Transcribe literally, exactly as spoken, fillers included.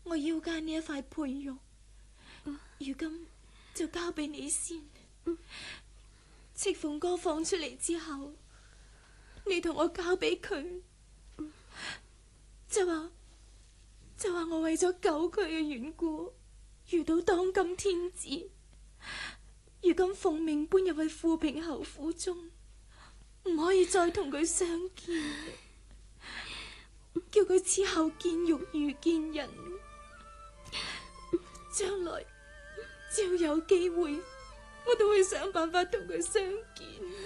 我腰間呢一塊佩玉，如今就交俾你先。赤鳳哥放出嚟之後，你同我交俾佢，就話就話我為咗救佢嘅緣故，遇到當今天子，如今奉命搬入去富平侯府中，唔可以再同佢相見，叫佢此後見玉如見人。將來只要有機會，我都會想辦法同佢相見。